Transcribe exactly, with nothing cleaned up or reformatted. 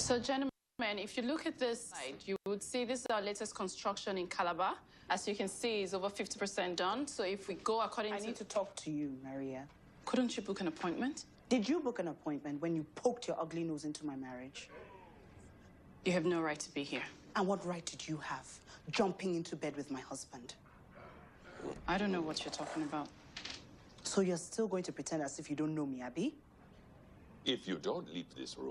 So, gentlemen, if you look at this side, you would see this is our latest construction in Calabar. As you can see, it's over fifty percent done. So if we go according I to... I need to talk to you, Maria. Couldn't you book an appointment? Did you book an appointment when you poked your ugly nose into my marriage? You have no right to be here. And what right did you have, jumping into bed with my husband? I don't know what you're talking about. So you're still going to pretend as if you don't know me, Abby? If you don't leave this room,